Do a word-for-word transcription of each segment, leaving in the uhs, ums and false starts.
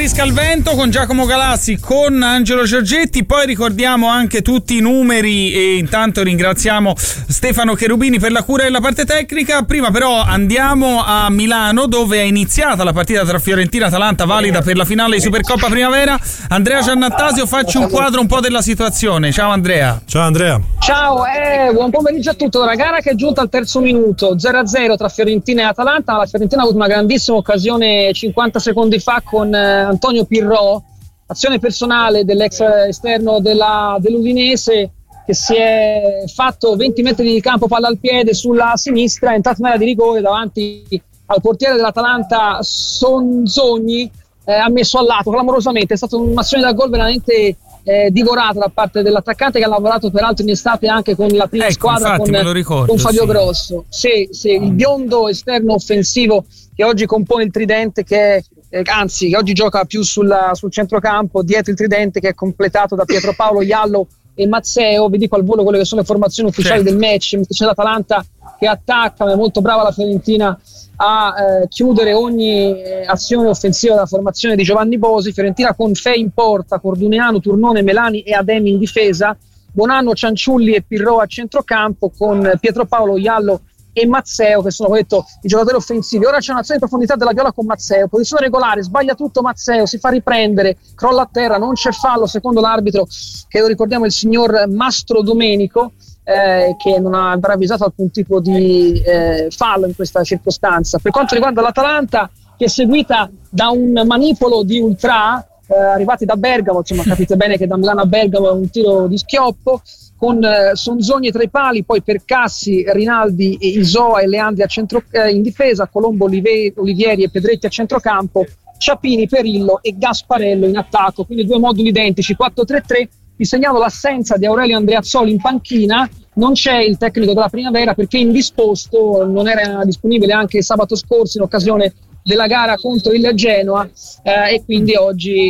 Risca al vento con Giacomo Galassi, con Angelo Giorgetti. Poi ricordiamo anche tutti i numeri e intanto ringraziamo Stefano Cherubini per la cura della parte tecnica. Prima però andiamo a Milano, dove è iniziata la partita tra Fiorentina e Atalanta, valida per la finale di Supercoppa Primavera. Andrea Giannattasio, facci un quadro un po' della situazione. Ciao Andrea. Ciao Andrea. Ciao, eh, buon pomeriggio a tutti. La gara che è giunta al terzo minuto, zero a zero tra Fiorentina e Atalanta. La Fiorentina ha avuto una grandissima occasione cinquanta secondi fa con eh, Antonio Pirro, azione personale dell'ex esterno della, dell'Udinese, che si è fatto venti metri di campo, palla al piede sulla sinistra, è entrato in area di rigore davanti al portiere dell'Atalanta Sonzogni, eh, ha messo al lato clamorosamente. È stata un'azione da gol veramente eh, divorata da parte dell'attaccante, che ha lavorato peraltro in estate anche con la prima ecco, squadra, infatti, con, me lo ricordo, con Fabio sì. Grosso. Sì, sì, il biondo esterno offensivo che oggi compone il tridente, che è Eh, anzi che oggi gioca più sulla, sul centrocampo, dietro il tridente, che è completato da Pietro Paolo, Iallo e Mazzeo. Vi dico al volo quelle che sono le formazioni ufficiali certo. del match. C'è l'Atalanta che attacca, ma è molto brava la Fiorentina a eh, chiudere ogni eh, azione offensiva della formazione di Giovanni Bosi. Fiorentina con Fei in porta, Corduneanu, Turnone, Melani e Ademi in difesa, Bonanno, Cianciulli e Pirro a centrocampo, con Pietro Paolo, Iallo e Mazzeo che sono, come detto, i giocatori offensivi. Ora c'è un'azione di profondità della Viola con Mazzeo, posizione regolare, sbaglia tutto Mazzeo, si fa riprendere, crolla a terra, non c'è fallo secondo l'arbitro, che lo ricordiamo è il signor Mastro Domenico, eh, che non ha avvisato alcun tipo di eh, fallo in questa circostanza. Per quanto riguarda l'Atalanta, che è seguita da un manipolo di ultra eh, arrivati da Bergamo, insomma capite bene che da Milano a Bergamo è un tiro di schioppo, con eh, Sonzogni tra i pali, poi Percassi, Rinaldi, Isoa e Leandri a centro, eh, in difesa, Colombo, Olive, Olivieri e Pedretti a centrocampo, Ciapini, Perillo e Gasparello in attacco, quindi due moduli identici, quattro tre tre. Vi segnalo l'assenza di Aurelio Andreazzoli in panchina, non c'è il tecnico della Primavera perché è indisposto, non era disponibile anche sabato scorso in occasione della gara contro il Genoa, eh, e quindi oggi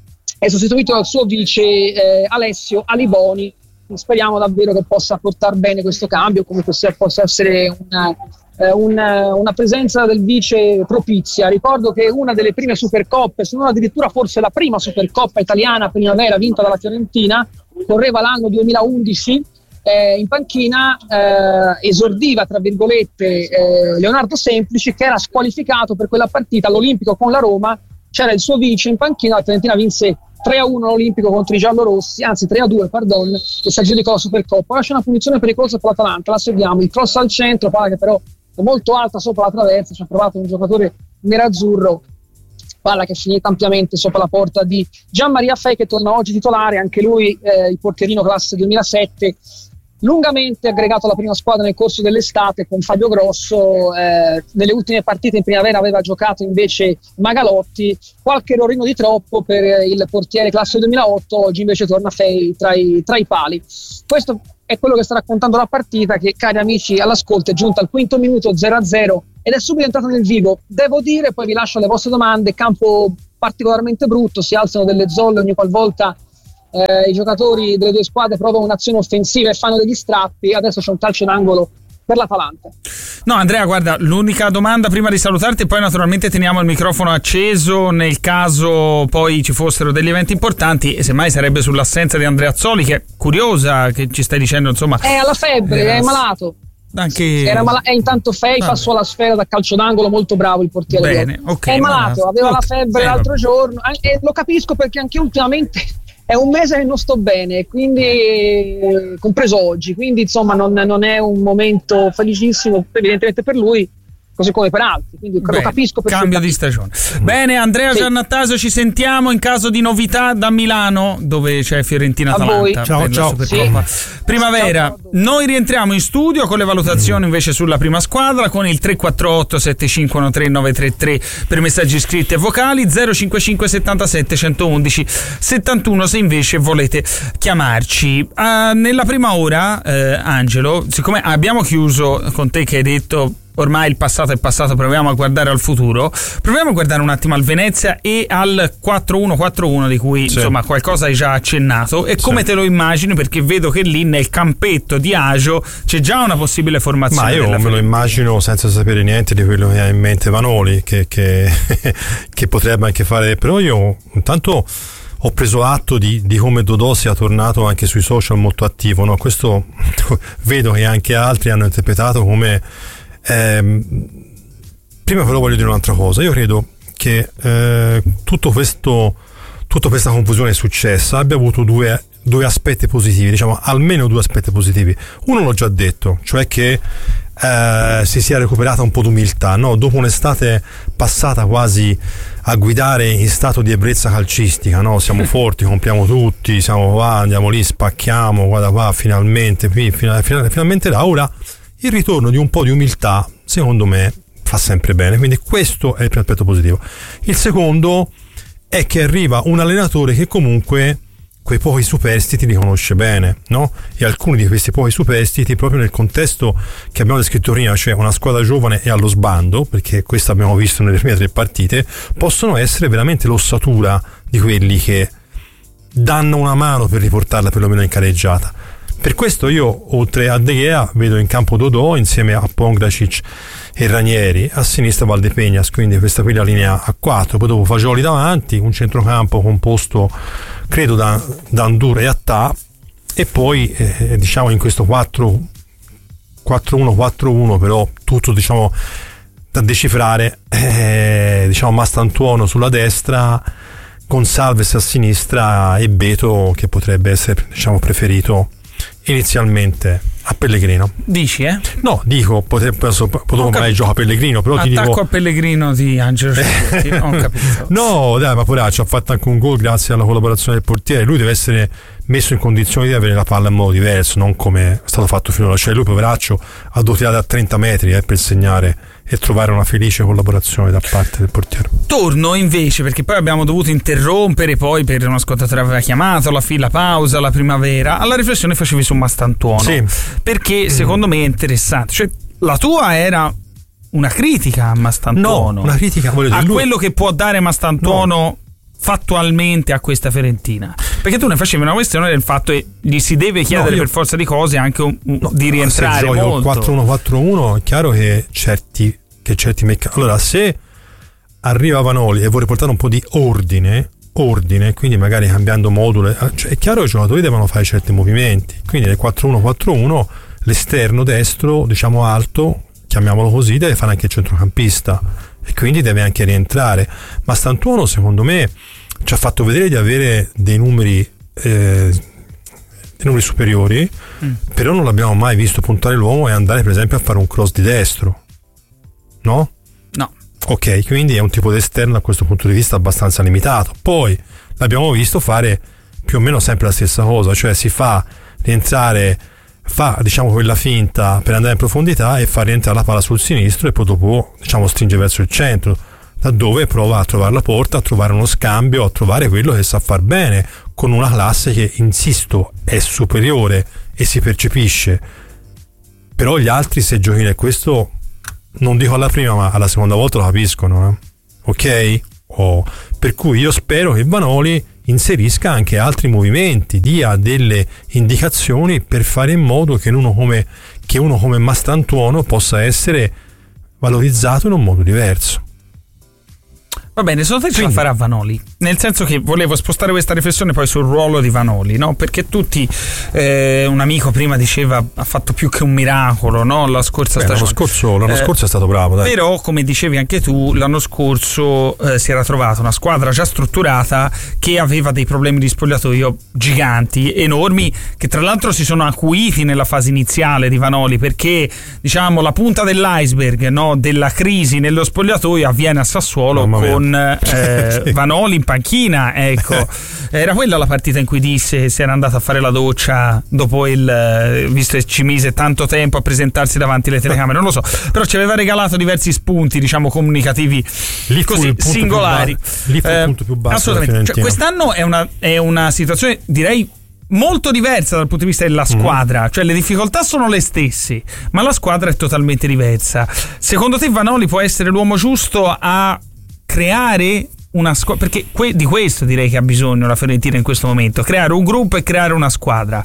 è sostituito dal suo vice eh, Alessio Aliboni. Speriamo davvero che possa portare bene questo cambio, comunque sia, possa essere una, eh, una, una presenza del vice propizia. Ricordo che una delle prime Supercoppe, se non addirittura forse la prima Supercoppa italiana Primavera vinta dalla Fiorentina, correva l'anno duemilaundici, eh, in panchina eh, esordiva tra virgolette eh, Leonardo Semplici, che era squalificato per quella partita all'Olimpico con la Roma. C'era il suo vice in panchina, la Fiorentina vinse tre a uno l'Olimpico contro i giallorossi, anzi tre a due, pardon, e si aggiudicò la Supercoppa. Ora c'è una punizione pericolosa per l'Atalanta, la seguiamo, il cross al centro, palla che però è molto alta sopra la traversa, ci ha provato un giocatore nerazzurro, palla che è finita ampiamente sopra la porta di Gianmaria Fei, che torna oggi titolare, anche lui eh, il portierino classe duemilasette, lungamente aggregato alla prima squadra nel corso dell'estate con Fabio Grosso. Eh, nelle ultime partite in Primavera aveva giocato invece Magalotti, qualche errorino di troppo per il portiere classe duemilaotto, oggi invece torna Fei tra i, tra i pali. Questo è quello che sta raccontando la partita, che, cari amici all'ascolto, è giunta al quinto minuto, zero a zero, ed è subito entrata nel vivo. Devo dire, poi vi lascio le vostre domande, campo particolarmente brutto, si alzano delle zolle ogni qualvolta Eh, i giocatori delle due squadre provano un'azione offensiva e fanno degli strappi. Adesso c'è un calcio d'angolo per l'Atalanta. No, Andrea, guarda, l'unica domanda prima di salutarti, poi naturalmente teniamo il microfono acceso nel caso poi ci fossero degli eventi importanti, e semmai sarebbe sull'assenza di Andreazzoli, che è curiosa, che ci stai dicendo, insomma. È alla febbre, eh, è malato. Anche... Era mal- e intanto Fei ah, passò la sfera da calcio d'angolo, molto bravo il portiere. Bene, okay, è malato, ma... aveva okay, la febbre bene. l'altro giorno, e lo capisco perché anche ultimamente è un mese che non sto bene, quindi eh, compreso oggi, quindi insomma non, non è un momento felicissimo evidentemente per lui, così come per altri, quindi Bene, lo capisco. Cambio di stagione. Bene, Andrea sì. Giannattasio, ci sentiamo in caso di novità da Milano, dove c'è Fiorentina-Atalanta. Ciao, ciao. Sì. Primavera. Ciao, ciao. Noi rientriamo in studio con le valutazioni invece sulla prima squadra, con il tre quattro otto sette cinque uno tre nove tre tre per messaggi scritti e vocali, zero cinque cinque settantasette centoundici settantuno se invece volete chiamarci. Uh, nella prima ora, eh, Angelo, siccome abbiamo chiuso con te che hai detto ormai il passato è passato, proviamo a guardare al futuro, proviamo a guardare un attimo al Venezia e al quattro uno quattro uno di cui sì. insomma qualcosa hai già accennato, e come sì. te lo immagini, perché vedo che lì nel campetto di Agio c'è già una possibile formazione. Ma io me lo immagino senza sapere niente di quello che ha in mente Vanoli, che, che, che potrebbe anche fare, però io intanto ho preso atto di, di come Dodò sia tornato anche sui social molto attivo, no? Questo vedo che anche altri hanno interpretato come ehm, prima però voglio dire un'altra cosa. Io credo che eh, tutto questo tutta questa confusione è successa abbia avuto due, due aspetti positivi, diciamo almeno due aspetti positivi. Uno l'ho già detto, cioè che eh, si sia recuperata un po' d'umiltà, no? Dopo un'estate passata quasi a guidare in stato di ebbrezza calcistica, no? Siamo forti, compriamo tutti, siamo qua, andiamo lì, spacchiamo, guarda qua, finalmente qui, final, final, finalmente là. Ora il ritorno di un po' di umiltà secondo me fa sempre bene, quindi questo è il primo aspetto positivo. Il secondo è che arriva un allenatore che comunque quei pochi superstiti li conosce bene, no? E alcuni di questi pochi superstiti, proprio nel contesto che abbiamo descritto prima, cioè una squadra giovane e allo sbando, perché questo abbiamo visto nelle prime tre partite, possono essere veramente l'ossatura di quelli che danno una mano per riportarla perlomeno in careggiata. Per questo io, oltre a De Gea, vedo in campo Dodò insieme a Pongracic e Ranieri, a sinistra Valdepegnas, quindi questa qui è la linea a quattro, poi dopo Fagioli davanti, un centrocampo composto credo da, da Ndour e Attà, e poi eh, diciamo in questo quattro uno quattro uno però tutto diciamo da decifrare, eh, diciamo Mastantuono sulla destra, Gonçalves a sinistra e Beto che potrebbe essere diciamo preferito inizialmente a Pellegrino. Dici, eh? No, dico, potrebbe potevo magari gioca Pellegrino, però attacco ti dico a Pellegrino di Angelo Cerretti, non ho capito. No, dai, ma poraccio, ha fatto anche un gol grazie alla collaborazione del portiere. Lui deve essere messo in condizioni di avere la palla in modo diverso, non come è stato fatto finora. Cioè lui, poveraccio, ha dovuto tirare a trenta metri eh, per segnare e trovare una felice collaborazione da parte del portiere. Torno invece, perché poi abbiamo dovuto interrompere, poi per un ascoltatore aveva chiamato, la fila pausa, la primavera, alla riflessione facevi su Mastantuono, sì. Perché secondo me è interessante, cioè la tua era una critica a Mastantuono, no, una critica voglio dire, a lui... quello che può dare Mastantuono no. fattualmente a questa Fiorentina, perché tu ne facevi una questione del fatto che gli si deve chiedere no, io... per forza di cose anche un, un, no, di rientrare se molto. quattro uno quattro uno è chiaro che certi che certi meccanismi, allora se arriva Vanoli e vuole portare un po' di ordine ordine quindi magari cambiando module, cioè è chiaro che i giocatori devono fare certi movimenti, quindi nel quattro uno quattro uno l'esterno destro diciamo alto, chiamiamolo così, deve fare anche il centrocampista e quindi deve anche rientrare. Ma Mastantuono secondo me ci ha fatto vedere di avere dei numeri eh, dei numeri superiori, mm. però non l'abbiamo mai visto puntare l'uomo e andare per esempio a fare un cross di destro, no? No. Ok, quindi è un tipo di esterno da questo punto di vista abbastanza limitato. Poi l'abbiamo visto fare più o meno sempre la stessa cosa, cioè si fa rientrare, fa diciamo quella finta per andare in profondità e fa rientrare la palla sul sinistro e poi dopo diciamo stringe verso il centro, da dove prova a trovare la porta, a trovare uno scambio, a trovare quello che sa far bene, con una classe che, insisto, è superiore e si percepisce. Però gli altri, se giochi nel questo, non dico alla prima ma alla seconda volta lo capiscono, eh? Ok? Oh. Per cui io spero che Vanoli inserisca anche altri movimenti, dia delle indicazioni per fare in modo che uno come, che uno come Mastantuono possa essere valorizzato in un modo diverso. Va bene, secondo te ce la farà Vanoli? Nel senso che volevo spostare questa riflessione poi sul ruolo di Vanoli, no? Perché tutti, eh, un amico prima diceva ha fatto più che un miracolo, no? La scorsa Beh, stagione. L'anno scorso, l'anno eh, scorso è stato bravo, dai. Però, come dicevi anche tu, l'anno scorso eh, si era trovata una squadra già strutturata che aveva dei problemi di spogliatoio giganti, enormi, che tra l'altro si sono acuiti nella fase iniziale di Vanoli, perché diciamo la punta dell'iceberg, no, della crisi nello spogliatoio avviene a Sassuolo con Eh, sì. Vanoli in panchina, ecco. Era quella la partita in cui disse si era andato a fare la doccia dopo il, visto che ci mise tanto tempo a presentarsi davanti alle telecamere, non lo so, però ci aveva regalato diversi spunti diciamo comunicativi lì così singolari. Lì fu il punto più basso, assolutamente, cioè, quest'anno è una, è una situazione direi molto diversa dal punto di vista della squadra, mm. cioè le difficoltà sono le stesse, ma la squadra è totalmente diversa. Secondo te Vanoli può essere l'uomo giusto a creare una squadra? Perché que- di questo direi che ha bisogno la Fiorentina in questo momento, creare un gruppo e creare una squadra.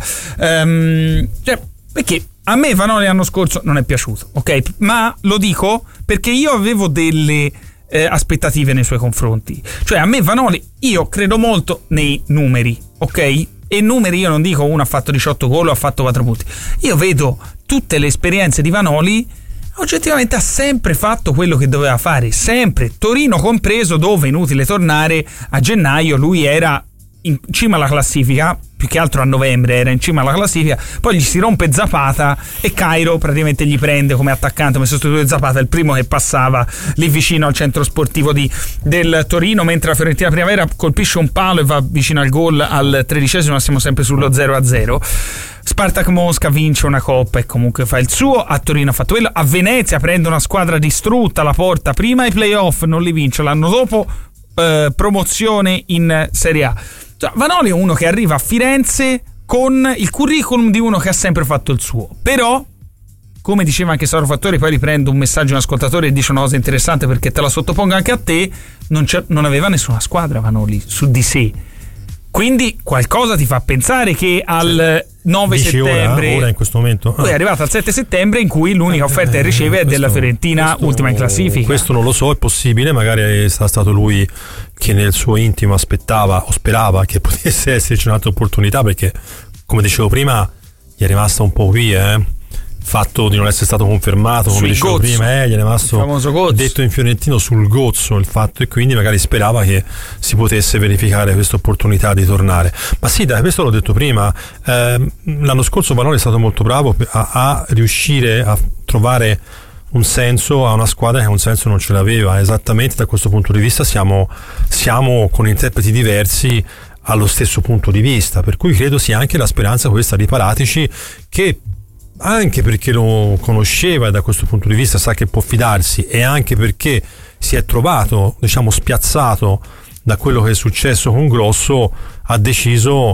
Um, cioè, perché a me Vanoli l'anno scorso non è piaciuto, ok? Ma lo dico perché io avevo delle eh, aspettative nei suoi confronti. Cioè a me Vanoli, io credo molto nei numeri, ok? E numeri io non dico uno ha fatto diciotto gol o ha fatto quattro punti. Io vedo tutte le esperienze di Vanoli, oggettivamente ha sempre fatto quello che doveva fare, sempre, Torino compreso, dove inutile tornare, a gennaio lui era in cima alla classifica, più che altro a novembre era in cima alla classifica, poi gli si rompe Zapata e Cairo praticamente gli prende come attaccante, come sostituto di Zapata, il primo che passava lì vicino al centro sportivo di, del Torino, mentre la Fiorentina Primavera colpisce un palo e va vicino al gol al tredicesimo, siamo sempre sullo zero a zero. Spartak Mosca vince una coppa e comunque fa il suo, a Torino ha fatto quello, a Venezia prende una squadra distrutta, la porta prima ai playoff, non li vince, l'anno dopo eh, promozione in Serie A. Vanoli è uno che arriva a Firenze con il curriculum di uno che ha sempre fatto il suo, però come diceva anche Sauro Fattori, poi riprendo un messaggio di un ascoltatore e dice una cosa interessante perché te la sottopongo anche a te, non, c'è, non aveva nessuna squadra Vanoli su di sé, quindi qualcosa ti fa pensare che al nove Dici settembre ora, ora in questo momento poi è arrivato al sette settembre in cui l'unica offerta che riceve è della Fiorentina, questo, ultima in classifica. Questo non lo so, è possibile, magari è stato lui che nel suo intimo aspettava o sperava che potesse esserci un'altra opportunità, perché come dicevo prima gli è rimasta un po' qui eh fatto di non essere stato confermato, come Sui dicevo gozzo. prima, eh, gli è rimasto detto in fiorentino sul gozzo il fatto, e quindi magari sperava che si potesse verificare questa opportunità di tornare. Ma sì, dai, questo l'ho detto prima, eh, l'anno scorso Vanoli è stato molto bravo a, a riuscire a trovare un senso a una squadra che un senso non ce l'aveva. Esattamente da questo punto di vista siamo, siamo con interpreti diversi allo stesso punto di vista, per cui credo sia anche la speranza questa di Paratici, che anche perché lo conosceva e da questo punto di vista sa che può fidarsi, e anche perché si è trovato, diciamo, spiazzato da quello che è successo con Grosso, ha deciso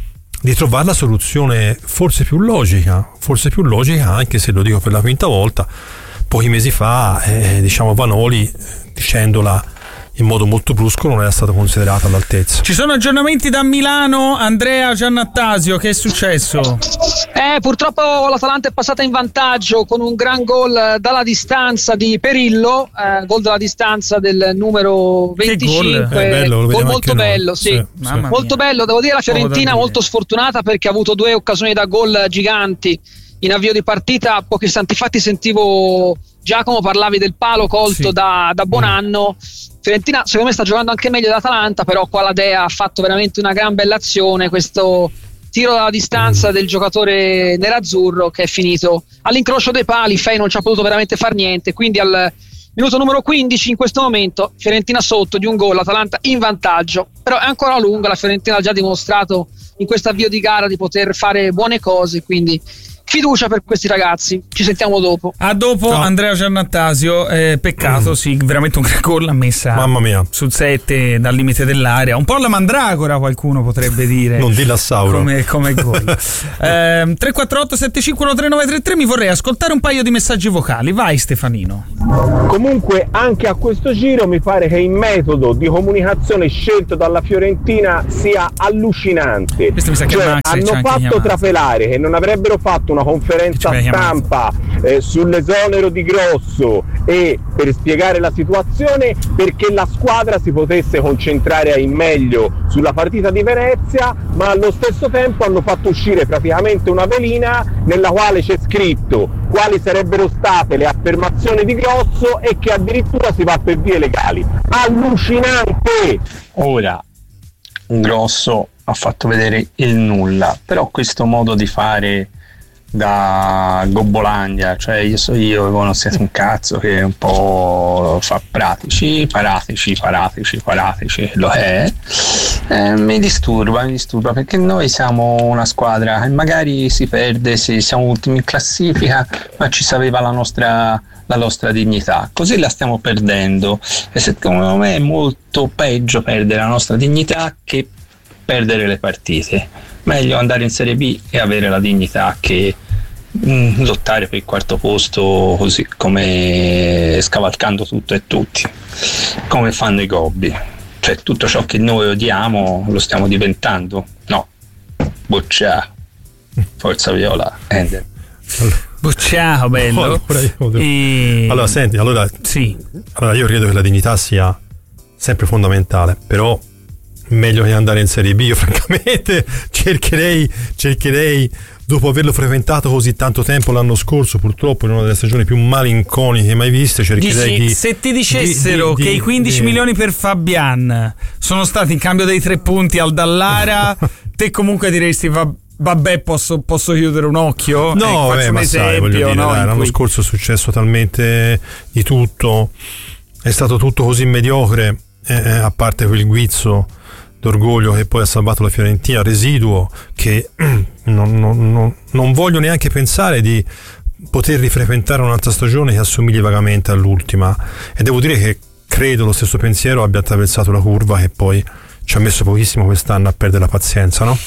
di trovare la soluzione forse più logica, forse più logica, anche se lo dico per la quinta volta. Pochi mesi fa, eh, diciamo, Vanoli, dicendola in modo molto brusco, non era stato considerato all'altezza. Ci sono aggiornamenti da Milano, Andrea Giannattasio, che è successo? Eh, purtroppo l'Atalanta è passata in vantaggio con un gran gol dalla distanza di Perillo, eh, gol dalla distanza del numero venticinque, che gol? Eh, bello, gol molto bello, sì, sì, sì. molto bello, devo dire la Fiorentina molto sfortunata perché ha avuto due occasioni da gol giganti in avvio di partita. Pochi istanti fa ti sentivo Giacomo, parlavi del palo colto sì. da, da Bonanno. Fiorentina secondo me sta giocando anche meglio dell'Atalanta, però qua la Dea ha fatto veramente una gran bella azione, questo tiro dalla distanza mm. del giocatore nerazzurro che è finito all'incrocio dei pali. Fei non ci ha potuto veramente far niente, quindi al minuto numero quindici in questo momento Fiorentina sotto di un gol, Atalanta in vantaggio, però è ancora lunga, la Fiorentina ha già dimostrato in questo avvio di gara di poter fare buone cose, quindi fiducia per questi ragazzi. Ci sentiamo dopo. A dopo. Ciao. Andrea Giannattasio, eh, peccato, mm. sì, veramente un gran gol l'ha messa. Mamma mia. Sul sette dal limite dell'area, un po' alla mandragora qualcuno potrebbe dire. Non di Lassauro. Come, come gol. eh, tre quattro otto sette cinque uno tre nove tre tre, mi vorrei ascoltare un paio di messaggi vocali. Vai Stefanino. Comunque anche a questo giro mi pare che il metodo di comunicazione scelto dalla Fiorentina sia allucinante. Questo mi sa che cioè, Max hanno fatto chiamato. trapelare che non avrebbero fatto una conferenza stampa eh, sull'esonero di Grosso e per spiegare la situazione, perché la squadra si potesse concentrare in meglio sulla partita di Venezia, ma allo stesso tempo hanno fatto uscire praticamente una velina nella quale c'è scritto quali sarebbero state le affermazioni di Grosso e che addirittura si va per vie legali. Allucinante! Ora Grosso ha fatto vedere il nulla, però questo modo di fare da Gobbolandia, cioè io so io, voi non siete un cazzo, che un po' fa pratici, paratici, paratici, paratici, lo è, eh, mi disturba, mi disturba perché noi siamo una squadra che magari si perde se siamo ultimi in classifica, ma ci sapeva la nostra la nostra dignità, così la stiamo perdendo, e secondo me è molto peggio perdere la nostra dignità che perdere le partite. meglio andare in Serie B e avere la dignità che mh, lottare per il quarto posto così come scavalcando tutto e tutti, come fanno i gobbi. Cioè tutto ciò che noi odiamo lo stiamo diventando. No, boccia, forza viola, Ender. Bocciao, bello. Allora, io... e... allora senti, allora, sì. allora io credo che la dignità sia sempre fondamentale, però meglio che andare in Serie B. Io francamente cercherei cercherei dopo averlo frequentato così tanto tempo l'anno scorso, purtroppo in una delle stagioni più malinconiche mai viste, cercherei Dici, di se ti dicessero di, di, che di, i quindici di... milioni per Fabian sono stati in cambio dei tre punti al Dallara, te comunque diresti va, vabbè posso, posso chiudere un occhio? No, ecco, vabbè, ma sai, voglio dire, no, dai, l'anno cui... scorso è successo talmente di tutto, è stato tutto così mediocre, eh, a parte quel guizzo d'orgoglio che poi ha salvato la Fiorentina, residuo che non, non, non, non voglio neanche pensare di poter rifrequentare un'altra stagione che assomigli vagamente all'ultima, e devo dire che credo lo stesso pensiero abbia attraversato la curva, che poi ci ha messo pochissimo quest'anno a perdere la pazienza, no?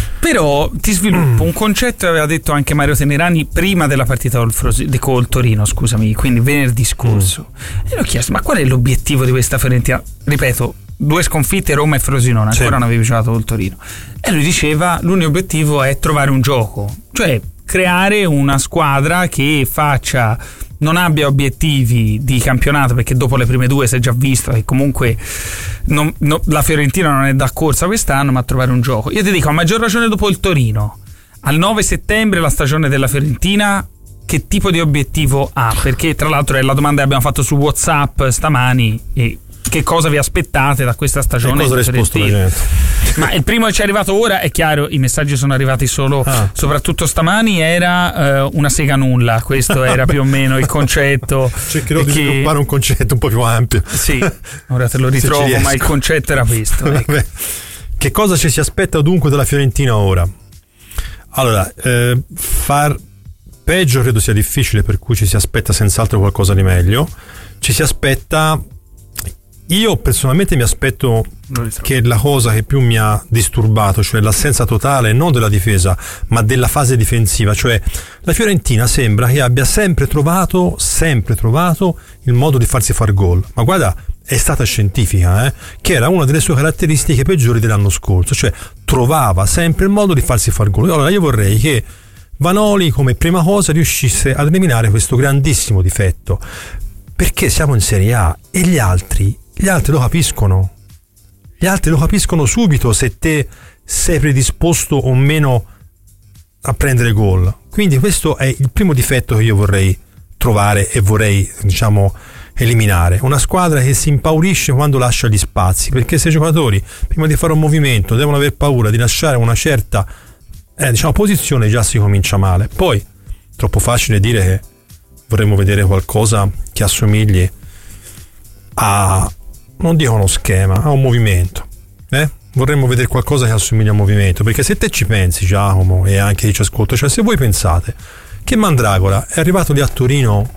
Però ti sviluppo mm. un concetto che aveva detto anche Mario Tenerani prima della partita col, Frosi, col Torino, scusami, quindi venerdì scorso, mm. e l'ho chiesto, ma qual è l'obiettivo di questa Fiorentina? Ripeto, due sconfitte, Roma e Frosinone, ancora sì. non avevi giocato col Torino, e lui diceva l'unico obiettivo è trovare un gioco, cioè creare una squadra che faccia, non abbia obiettivi di campionato, perché dopo le prime due si è già visto che comunque non, no, la Fiorentina non è da corsa quest'anno, ma a trovare un gioco. Io ti dico, a maggior ragione dopo il Torino, al nove settembre la stagione della Fiorentina che tipo di obiettivo ha? Perché tra l'altro è la domanda che abbiamo fatto su WhatsApp stamani, e che cosa vi aspettate da questa stagione? Cosa risposto la gente? Ma il primo che ci è arrivato ora, è chiaro, i messaggi sono arrivati solo ah. soprattutto stamani, era uh, una sega nulla, questo era più o meno il concetto. Cercherò di che... sviluppare un concetto un po' più ampio. Sì, ora te lo ritrovo, ma il concetto era questo, ecco. Che cosa ci si aspetta dunque dalla Fiorentina ora? Allora, eh, far peggio credo sia difficile, per cui ci si aspetta senz'altro qualcosa di meglio. Ci si aspetta, io personalmente mi aspetto che la cosa che più mi ha disturbato, cioè l'assenza totale non della difesa ma della fase difensiva, cioè la Fiorentina sembra che abbia sempre trovato sempre trovato il modo di farsi far gol, ma guarda, è stata scientifica, eh? che era una delle sue caratteristiche peggiori dell'anno scorso, cioè trovava sempre il modo di farsi far gol. Allora io vorrei che Vanoli come prima cosa riuscisse ad eliminare questo grandissimo difetto, perché siamo in Serie A e gli altri Gli altri lo capiscono, gli altri lo capiscono subito se te sei predisposto o meno a prendere gol. Quindi questo è il primo difetto che io vorrei trovare e vorrei, diciamo, eliminare. Una squadra che si impaurisce quando lascia gli spazi, perché se i giocatori prima di fare un movimento devono aver paura di lasciare una certa eh, diciamo, posizione, già si comincia male. Poi troppo facile dire che vorremmo vedere qualcosa che assomigli a, non dico uno schema, a un movimento, eh? Vorremmo vedere qualcosa che assomiglia a un movimento, perché se te ci pensi, Giacomo, e anche chi ci ascolta, cioè se voi pensate che Mandragora è arrivato lì a Torino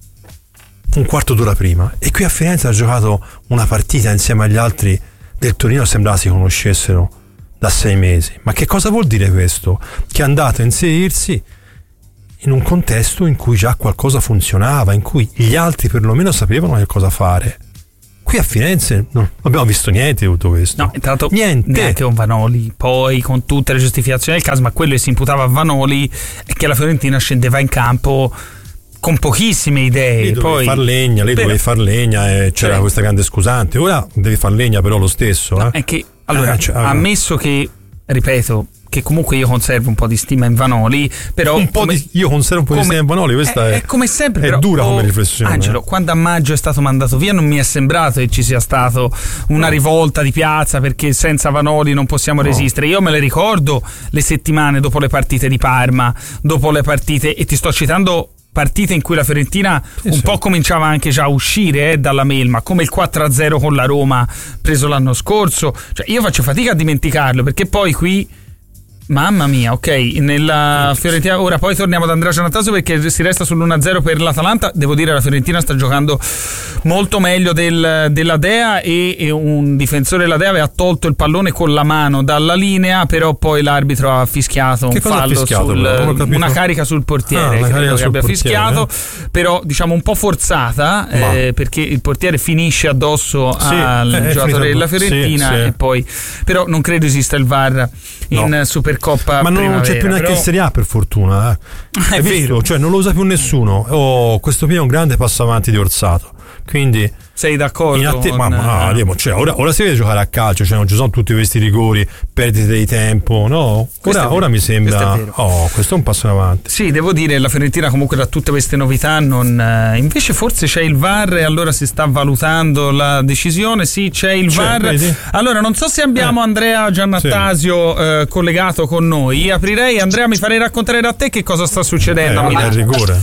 un quarto d'ora prima e qui a Firenze ha giocato una partita insieme agli altri del Torino, sembrava si conoscessero da sei mesi, ma che cosa vuol dire questo? Che è andato a inserirsi in un contesto in cui già qualcosa funzionava, in cui gli altri perlomeno sapevano che cosa fare. Qui a Firenze non abbiamo visto niente di tutto questo. No, intanto niente. Neanche con Vanoli, poi con tutte le giustificazioni del caso, ma quello che si imputava a Vanoli è che la Fiorentina scendeva in campo con pochissime idee. Lei dovevi poi far legna, lei però, dovevi far legna e c'era cioè, questa grande scusante. Ora devi far legna però lo stesso. No, eh? è che, allora, eh, cioè, ammesso che, ripeto, che comunque io conservo un po' di stima in Vanoli, però un po' come, di, io conservo un po' come, di stima in Vanoli, questa è, è, è come sempre, è però, dura oh, come riflessione. Angelo, eh. quando a maggio è stato mandato via non mi è sembrato che ci sia stato una rivolta di piazza perché senza Vanoli non possiamo no. resistere. Io me le ricordo le settimane dopo le partite di Parma, dopo le partite, e ti sto citando partite in cui la Fiorentina sì, un sì. po' cominciava anche già a uscire eh, dalla melma, come il quattro a zero con la Roma preso l'anno scorso. Cioè io faccio fatica a dimenticarlo, perché poi qui Mamma mia, ok, nella Fiorentina ora poi torniamo ad Andrea Giannattasio perché si resta sull'uno a zero per l'Atalanta. Devo dire la Fiorentina sta giocando molto meglio del, della Dea e, e un difensore della Dea aveva tolto il pallone con la mano dalla linea, però poi l'arbitro ha fischiato un che cosa fallo ha fischiato, sul, una carica sul portiere, ah, credo che abbia portiere, fischiato, eh? però diciamo un po' forzata eh, perché il portiere finisce addosso sì, al eh, giocatore della Fiorentina sì, sì. e poi però non credo esista il V A R in no. Supercoppa ma non primavera, c'è più neanche però... in Serie A per fortuna eh. è, è vero, cioè non lo usa più nessuno. Oh, questo qui è un grande passo avanti di Orsato, quindi sei d'accordo? Atte- con... ma, ma, ma cioè, ora, ora si vede giocare a calcio, cioè non ci sono tutti questi rigori, perdite di tempo, no? Ora, ora mi sembra questo oh, questo è un passo in avanti. Sì, devo dire la Fiorentina comunque da tutte queste novità non eh, invece forse c'è il V A R e allora si sta valutando la decisione. Sì, c'è il c'è, V A R. Vedi? Allora non so se abbiamo eh. Andrea Giannattasio sì. eh, collegato con noi. Aprirei, Andrea, mi farei raccontare da te che cosa sta succedendo. Eh, il rigore.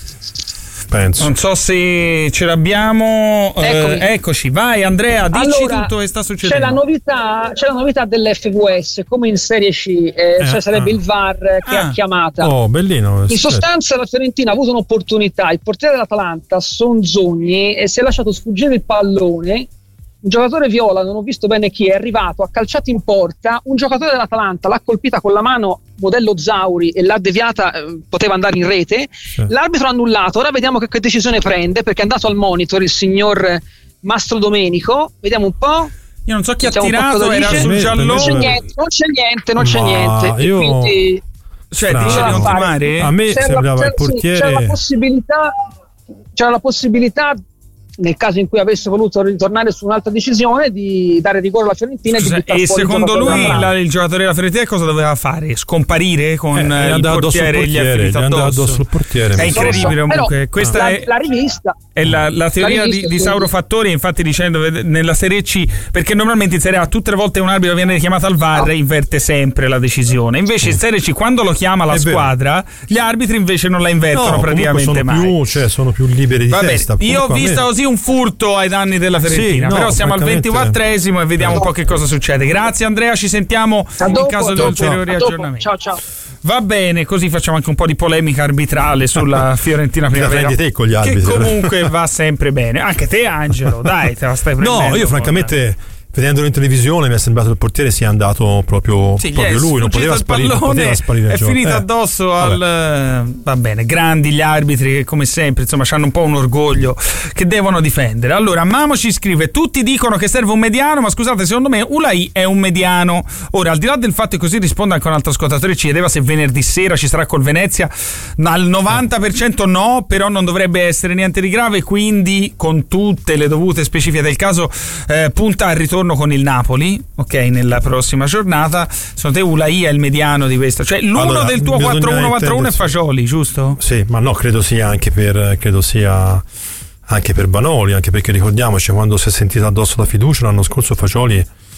Penso. Non so se ce l'abbiamo. Eh, eccoci, vai Andrea, dici allora, tutto che sta succedendo. C'è la novità, c'è la novità dell'F V S, come in Serie C, eh, eh, cioè sarebbe ah. il V A R che ah. ha chiamata. Oh, bellino. In sostanza la Fiorentina ha avuto un'opportunità, il portiere dell'Atalanta, Sonzogni, e si è lasciato sfuggire il pallone. Un giocatore viola, non ho visto bene chi, è arrivato, ha calciato in porta, un giocatore dell'Atalanta l'ha colpita con la mano modello Zauri e l'ha deviata, eh, poteva andare in rete, sì. L'arbitro ha annullato, ora vediamo che, che decisione prende, perché è andato al monitor il signor Mastro Domenico, vediamo un po'. Io non so chi ha tirato, era sul giallone. Non c'è niente, non c'è niente, non c'è niente. Io... E quindi... Cioè, dice di continuare? A me c'era sembrava la, il portiere... C'era la possibilità... C'era la possibilità... nel caso in cui avesse voluto ritornare su un'altra decisione, di dare rigore alla Fiorentina. Scusa, e, di e secondo lui la, il giocatore della Fiorentina cosa doveva fare? Scomparire con eh, il portiere e gli è finito addosso? addosso il portiere. È incredibile so, comunque. Questa la, è la rivista è la, la teoria la rivista, di, di Sauro Fattori, infatti dicendo nella Serie C, perché normalmente in Serie A tutte le volte un arbitro viene chiamato al V A R e inverte sempre la decisione, invece in Serie C quando lo chiama la squadra gli arbitri invece non la invertono no, praticamente sono mai più, cioè, sono più liberi di Vabbè, testa. Io ho visto così un furto ai danni della Fiorentina, sì, però no, siamo al ventiquattresimo e vediamo no. un po' che cosa succede. Grazie Andrea, ci sentiamo dopo, in caso di ulteriori aggiornamenti. Ciao ciao. Va bene, così facciamo anche un po' di polemica arbitrale sulla Fiorentina primavera, te con gli arbitri, che comunque va sempre bene. Anche te Angelo, dai, te la stai prendendo. No, io francamente vedendolo in televisione mi è sembrato che il portiere sia andato proprio, sì, proprio lui, non poteva sparire, non poteva sparire è finito eh. addosso al Vabbè. Va bene, grandi gli arbitri che come sempre insomma hanno un po' un orgoglio che devono difendere. Allora Mamo ci scrive: tutti dicono che serve un mediano, ma scusate, secondo me Ulai è un mediano. Ora, al di là del fatto che così risponde anche un altro ascoltatore, ci chiedeva se venerdì sera ci sarà col Venezia, al novanta per cento no, però non dovrebbe essere niente di grave, quindi con tutte le dovute specifiche del caso eh, punta al ritorno con il Napoli, ok, nella prossima giornata. Secondo te Ulai è il mediano di questo? Cioè l'uno allora, del tuo quattro uno quattro uno è Fagioli, giusto? Sì, ma no, credo sia anche per credo sia anche per Vanoli, anche perché ricordiamoci quando si è sentita addosso la fiducia l'anno scorso Fagioli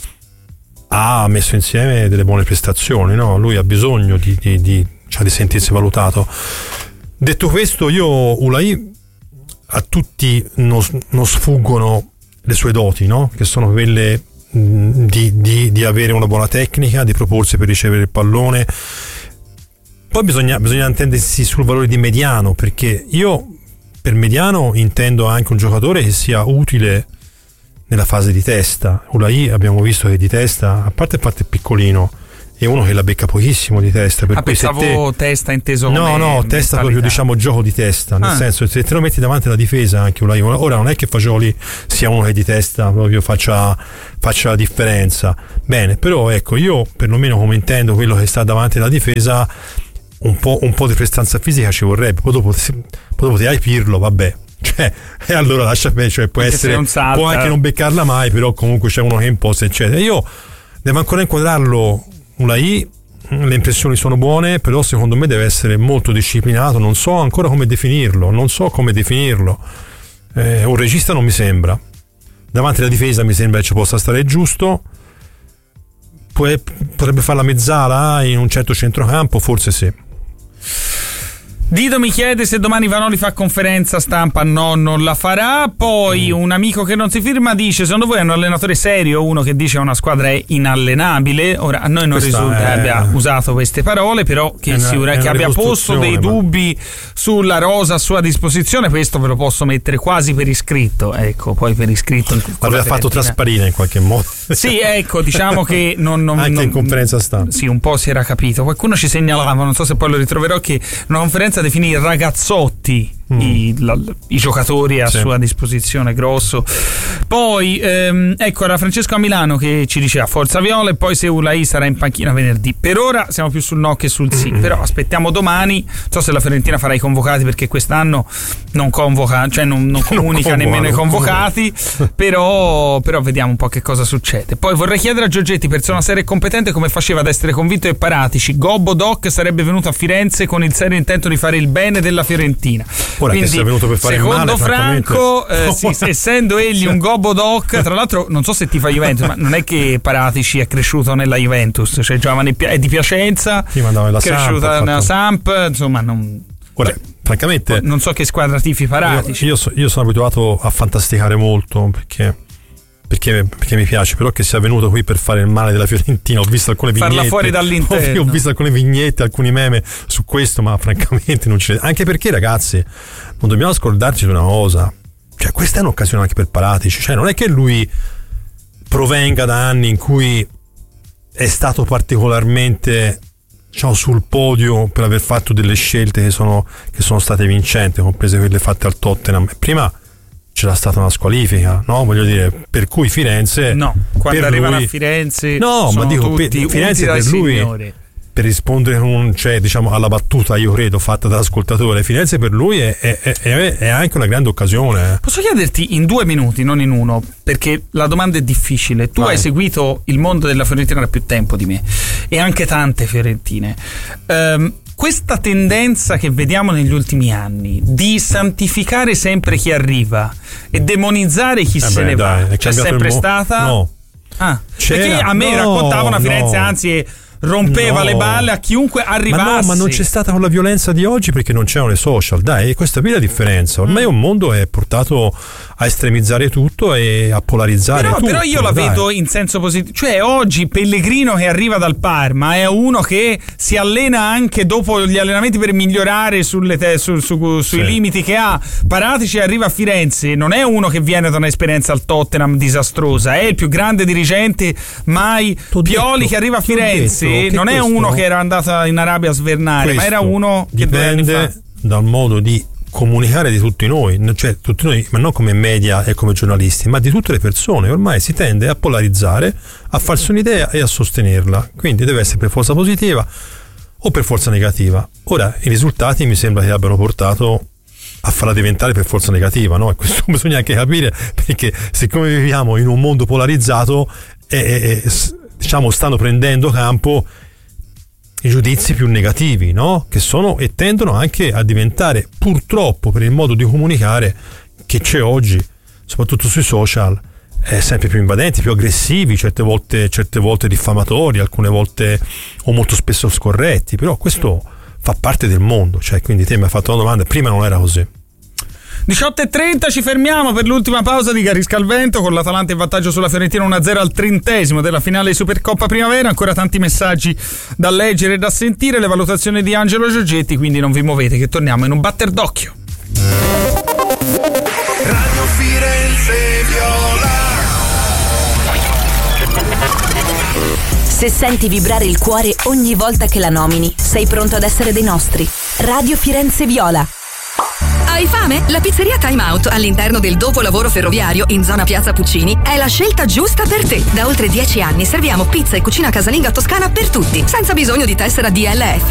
ha messo insieme delle buone prestazioni, no? Lui ha bisogno di, di, di, cioè di sentirsi valutato. Detto questo, io Ulai a tutti non, non sfuggono le sue doti, no? Che sono quelle mh, di, di, di avere una buona tecnica, di proporsi per ricevere il pallone. Poi bisogna, bisogna intendersi sul valore di mediano, perché io per mediano intendo anche un giocatore che sia utile nella fase di testa. Ulai abbiamo visto che di testa, a parte il fatto è piccolino, è uno che la becca pochissimo di testa, per ah, cui pensavo se te... testa inteso no come no testa mentalità. Proprio diciamo gioco di testa, nel ah. senso se te lo metti davanti alla difesa anche Ulai, ora non è che Fagioli sia uno che di testa proprio faccia, faccia la differenza, bene, però ecco, io perlomeno come intendo quello che sta davanti alla difesa un po', un po' di prestanza fisica ci vorrebbe. Poi dopo, poi dopo ti hai Pirlo, vabbè, cioè, e allora lascia me, cioè può anche essere può anche non beccarla mai, però comunque c'è uno che imposta eccetera. Io devo ancora inquadrarlo Ulai, le impressioni sono buone, però secondo me deve essere molto disciplinato, non so ancora come definirlo, non so come definirlo. Eh, un regista non mi sembra. Davanti alla difesa mi sembra che ci possa stare giusto. Potrebbe fare la mezzala in un certo centrocampo, forse sì. Dido mi chiede se domani Vanoli fa conferenza stampa. No, non la farà. Poi un amico che non si firma dice: secondo voi è un allenatore serio uno che dice una squadra è inallenabile? Ora a noi non Questa risulta è... abbia usato queste parole, però che, una, sicura, che abbia posto dei dubbi ma... sulla rosa a sua disposizione, questo ve lo posso mettere quasi per iscritto. Ecco, poi per iscritto l'aveva fatto trasparire in qualche modo. Sì, ecco, diciamo che non, non anche non, in conferenza stampa. Sì, un po' si era capito. Qualcuno ci segnalava, non so se poi lo ritroverò, che una conferenza definì ragazzotti mm. i, la, i giocatori a sì. sua disposizione, grosso. Poi ehm, ecco, era Francesco a Milano che ci diceva forza viola, e poi se Ulai sarà in panchina venerdì. Per ora siamo più sul no che sul sì, mm. però aspettiamo domani. Non so se la Fiorentina farà i convocati, perché quest'anno non convoca, cioè non, non comunica non nemmeno i convocati, però, però vediamo un po' che cosa succede. Poi vorrei chiedere a Giorgetti, persona seria e competente, come faceva ad essere convinto e Paratici. Gobbo Doc sarebbe venuto a Firenze con il serio intento di fare il bene della Fiorentina. Ora quindi, che sia venuto per fare secondo il male, Franco, eh, sì, essendo egli un Gobbo Doc, tra l'altro non so se tifa Juventus, ma non è che Paratici è cresciuto nella Juventus, cioè giovane è di Piacenza, sì, è cresciuta Samp, nella Samp, insomma non... Ora, francamente non so che squadra tifi Paratici. Io, io, so, io sono abituato a fantasticare molto perché Perché, perché mi piace, però che sia venuto qui per fare il male della Fiorentina. Ho visto alcune vignette, farla fuori dall'interno. Ho, ho visto alcune vignette, alcuni meme su questo, ma francamente non ci... Anche perché, ragazzi, non dobbiamo scordarci di una cosa, cioè questa è un'occasione anche per Paratici, cioè non è che lui provenga da anni in cui è stato particolarmente, diciamo, sul podio per aver fatto delle scelte che sono, che sono state vincenti, comprese quelle fatte al Tottenham. Prima c'era stata una squalifica, no? Voglio dire, per cui Firenze, no, quando per arrivano lui... a Firenze, no, ma dico, per, Firenze per lui, signore. Per rispondere con, cioè, diciamo, alla battuta, io credo, fatta dall'ascoltatore, Firenze per lui è, è, è, è anche una grande occasione. Posso chiederti in due minuti, non in uno, perché la domanda è difficile. Tu Vai. hai seguito il mondo della Fiorentina da più tempo di me, e anche tante fiorentine. Um, Questa tendenza che vediamo negli ultimi anni di santificare sempre chi arriva e demonizzare chi eh se beh, ne dai, va, c'è sempre mo- stata? No. Ah, perché a me no, raccontavano a Firenze, no. anzi rompeva no. le balle a chiunque arrivasse. Ma no, ma non c'è stata con la violenza di oggi perché non c'erano i social. Dai, questa qui è la differenza. Ormai un mondo è portato a estremizzare tutto e a polarizzare però, tutto. Però io la dai. vedo in senso positivo. Cioè oggi Pellegrino che arriva dal Parma è uno che si allena anche dopo gli allenamenti per migliorare sulle te, su, su, sui sì. limiti che ha. Paratici arriva a Firenze, non è uno che viene da un'esperienza al Tottenham disastrosa, è il più grande dirigente mai. T'ho Pioli detto, che arriva a Firenze non è uno che era andato in Arabia a svernare, ma era uno che dipende dal modo di comunicare di tutti noi, cioè tutti noi, ma non come media e come giornalisti, ma di tutte le persone. Ormai si tende a polarizzare, a farsi un'idea e a sostenerla, quindi deve essere per forza positiva o per forza negativa. Ora i risultati mi sembra che abbiano portato a farla diventare per forza negativa, no? E questo bisogna anche capire, perché siccome viviamo in un mondo polarizzato e, e, e diciamo stanno prendendo campo i giudizi più negativi, no? Che sono e tendono anche a diventare, purtroppo per il modo di comunicare che c'è oggi, soprattutto sui social, è sempre più invadenti, più aggressivi, certe volte, certe volte diffamatori, alcune volte o molto spesso scorretti, però questo fa parte del mondo, cioè, quindi te mi hai fatto una domanda, prima non era così. diciotto e trenta, ci fermiamo per l'ultima pausa di Garisca al Vento, con l'Atalanta in vantaggio sulla Fiorentina uno a zero al trentesimo della finale di Supercoppa Primavera. Ancora tanti messaggi da leggere e da sentire, le valutazioni di Angelo Giorgetti, quindi non vi muovete che torniamo in un batter d'occhio. Radio Firenze Viola. Se senti vibrare il cuore ogni volta che la nomini, sei pronto ad essere dei nostri. Radio Firenze Viola. Hai fame? La pizzeria Time Out all'interno del dopolavoro ferroviario in zona Piazza Puccini è la scelta giusta per te. Da oltre dieci anni serviamo pizza e cucina casalinga toscana per tutti, senza bisogno di tessera D L F.